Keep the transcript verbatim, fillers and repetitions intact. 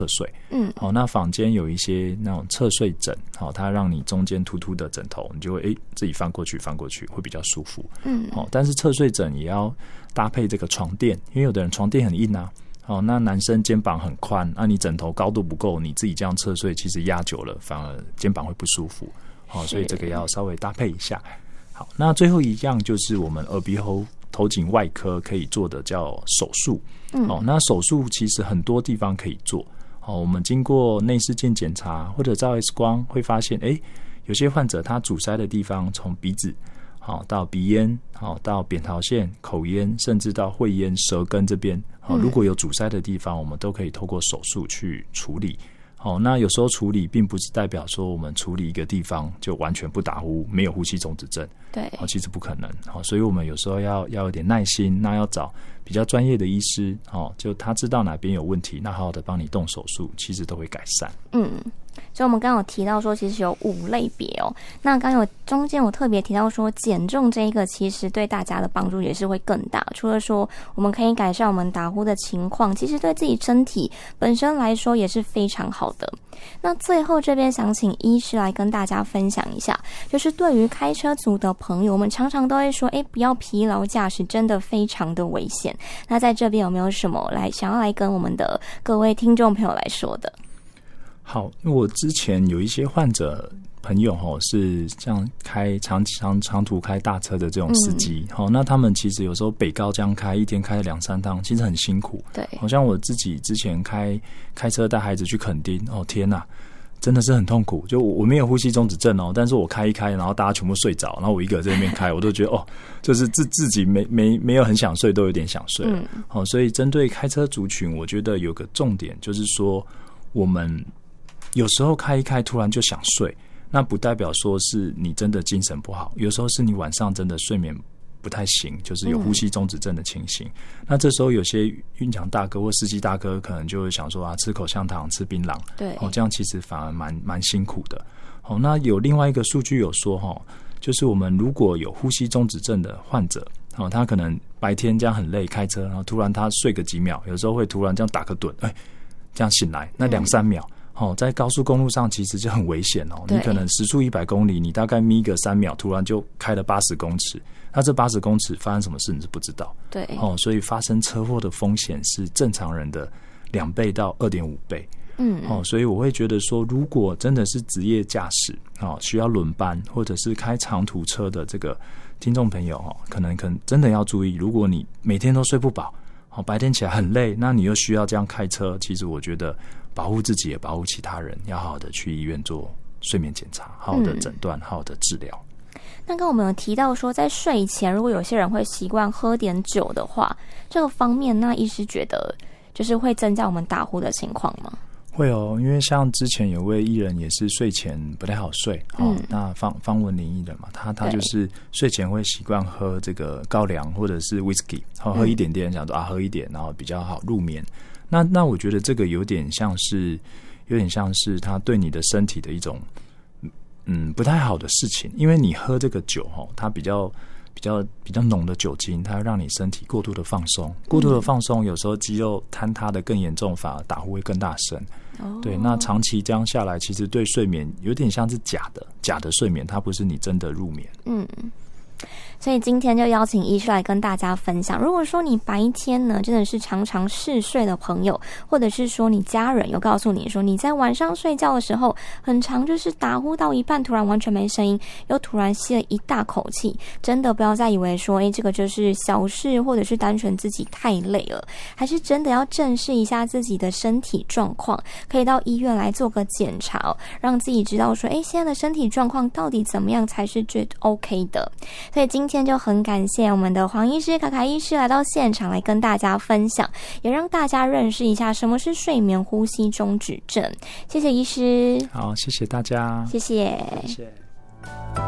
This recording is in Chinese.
侧睡。嗯，好，那坊间有一些那种侧睡枕，好，它让你中间凸凸的枕头，你就会诶、欸、自己翻过去翻过去会比较舒服。嗯，好，但是侧睡枕也要搭配这个床垫，因为有的人床垫很硬啊。好，那男生肩膀很宽，那、啊、你枕头高度不够，你自己这样侧睡，其实压久了反而肩膀会不舒服。好，所以这个要稍微搭配一下。好，那最后一样就是我们耳鼻喉头颈外科可以做的叫手术。嗯，哦，那手术其实很多地方可以做。哦，我们经过内视镜检查或者照 X 光，会发现，哎，有些患者他阻塞的地方从鼻子。好，到鼻咽，好，到扁桃腺、口咽，甚至到会咽、舌根这边，好，如果有阻塞的地方，我们都可以透过手术去处理。好，那有时候处理并不是代表说我们处理一个地方就完全不打呼，没有呼吸中止症。对，好，其实不可能。好，所以我们有时候要要有点耐心，那要找比较专业的医师，好，就他知道哪边有问题，那好好的帮你动手术，其实都会改善。嗯。 所以我们刚刚有提到说其实有五类别哦，那刚刚有中间我特别提到说减重这一个其实对大家的帮助也是会更大，除了说我们可以改善我们打呼的情况，其实对自己身体本身来说也是非常好的。那最后这边想请医师来跟大家分享一下，就是对于开车族的朋友，我们常常都会说诶不要疲劳驾驶，真的非常的危险。那在这边有没有什么来想要来跟我们的各位听众朋友来说的？ 好，我之前有一些患者朋友齁是这样开长长长途开大车的这种司机，好、嗯，那他们其实有时候北高江开一天开两三趟，其实很辛苦。对，好像我自己之前开开车带孩子去垦丁，哦天哪，真的是很痛苦。就我没有呼吸中止症哦，但是我开一开，然后大家全部睡着，然后我一个人在那边开，我都觉得哦，就是自自己没没没有很想睡，都有点想睡了。嗯，好，所以针对开车族群，我觉得有个重点就是说，我们有时候开一开突然就想睡，那不代表说是你真的精神不好，有时候是你晚上真的睡眠不太行，就是有呼吸中止症的情形。嗯、那这时候有些运强大哥或司机大哥可能就会想说啊，吃口香糖、吃槟榔，对，哦，这样其实反而蛮蛮辛苦的。好，那有另外一个数据有说哈，就是我们如果有呼吸中止症的患者，哦，他可能白天这样很累开车，然后突然他睡个几秒，有时候会突然这样打个盹，哎，这样醒来，那两三秒。嗯哦，在高速公路上其实就很危险哦。你可能时速一百公里，你大概眯个三秒，突然就开了八十公尺。那这八十公尺发生什么事你是不知道。对，哦，所以发生车祸的风险是正常人的两倍到二点五倍。嗯，哦，所以我会觉得说，如果真的是职业驾驶，哦，需要轮班或者是开长途车的这个听众朋友，哦，可能可能真的要注意，如果你每天都睡不饱，哦，白天起来很累，那你又需要这样开车，其实我觉得保护自己也保护其他人，要好好的去医院做睡眠检查，好好的诊断，嗯、好好的治疗。 那刚刚我们有提到说，在睡前如果有些人会习惯喝点酒的话，这个方面，那医师觉得就是会增加我们打呼的情况吗？ 会哦，因为像之前有位艺人也是睡前不太好睡，哦，嗯、那方方文琳艺人嘛，他他就是睡前会习惯喝这个高粱或者是 whisky， 好，喝一点点，想说啊喝一点，然后比较好入眠。那那我觉得这个有点像是，有点像是他对你的身体的一种，嗯，不太好的事情，因为你喝这个酒哈，它比较比较比较浓的酒精，它会让你身体过度的放松，过度的放松，有时候肌肉坍塌的更严重，反而打呼会更大声。哦，对，那长期这样下来，其实对睡眠有点像是假的，假的睡眠，它不是你真的入眠。嗯。 所以今天就邀请医师来跟大家分享，如果说你白天呢真的是常常嗜睡的朋友，或者是说你家人有告诉你说你在晚上睡觉的时候很常就是打呼到一半突然完全没声音，又突然吸了一大口气，真的不要再以为说诶这个就是小事，或者是单纯自己太累了，还是真的要正视一下自己的身体状况，可以到医院来做个检查，哦，让自己知道说诶现在的身体状况到底怎么样才是最 OK 的。所以今天就很感谢我们的黄医师、卡卡医师来到现场来跟大家分享，也让大家认识一下什么是睡眠呼吸中止症。谢谢医师。 好，谢谢大家。 谢谢。 谢谢。